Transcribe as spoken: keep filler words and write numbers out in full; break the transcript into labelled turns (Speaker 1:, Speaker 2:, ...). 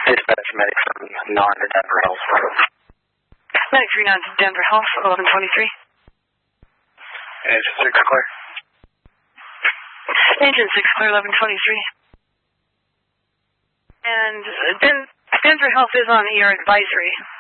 Speaker 1: Dispatch medic from nine to Denver Health.
Speaker 2: Medic three nine to Denver Health, eleven twenty-three.
Speaker 1: Engine six clear.
Speaker 2: Engine six clear, eleven twenty-three. And Den Denver Health is on E R advisory.